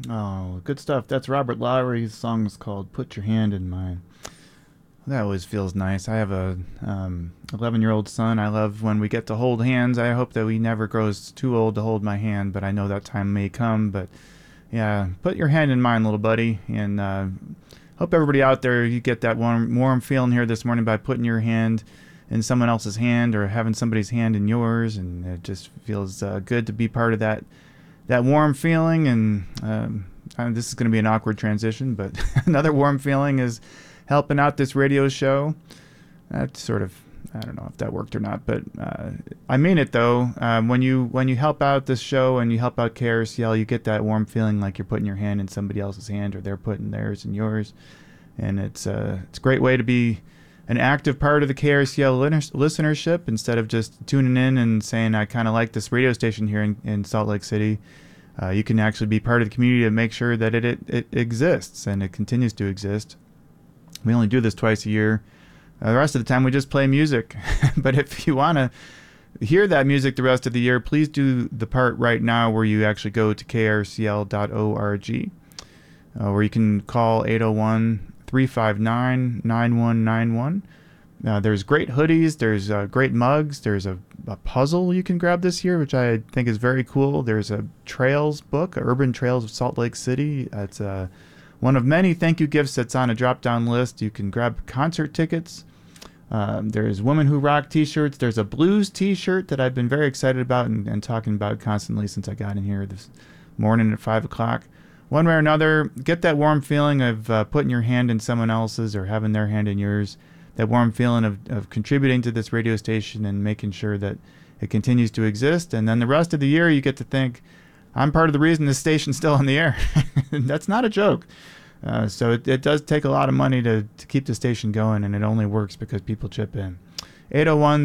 Oh, good stuff. That's Robert Lowry's song is called "Put Your Hand in Mine." That always feels nice. I have a 11-year-old son. I love when we get to hold hands. I hope that he never grows too old to hold my hand, but I know that time may come. But yeah, put your hand in mine, little buddy, and hope everybody out there you get that warm feeling here this morning by putting your hand in someone else's hand or having somebody's hand in yours, and it just feels good to be part of that warm feeling. And this is going to be an awkward transition, but another warm feeling is helping out this radio show. That sort of, I don't know if that worked or not, but I mean it though. When you help out this show and you help out KRCL, you get that warm feeling like you're putting your hand in somebody else's hand or they're putting theirs in yours, and it's a great way to be an active part of the KRCL listenership instead of just tuning in and saying I kind of like this radio station here in Salt Lake City. You can actually be part of the community to make sure that it exists and it continues to exist. We only do this twice a year. The rest of the time we just play music. But if you want to hear that music the rest of the year, please do the part right now where you actually go to krcl.org, where you can call 801-359-9191. There's great hoodies, there's great mugs, there's a puzzle you can grab this year, which I think is very cool. There's a trails book, Urban Trails of Salt Lake City. It's one of many thank you gifts that's on a drop-down list. You can grab concert tickets. There's Women Who Rock t-shirts. There's a blues t-shirt that I've been very excited about and talking about constantly since I got in here this morning at 5 o'clock. One way or another, get that warm feeling of putting your hand in someone else's or having their hand in yours. That warm feeling of contributing to this radio station and making sure that it continues to exist. And then the rest of the year, you get to think, I'm part of the reason this station's still on the air. That's not a joke. So it does take a lot of money to keep the station going, and it only works because people chip in.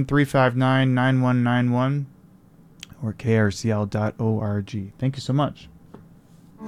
801-359-9191 or krcl.org. Thank you so much.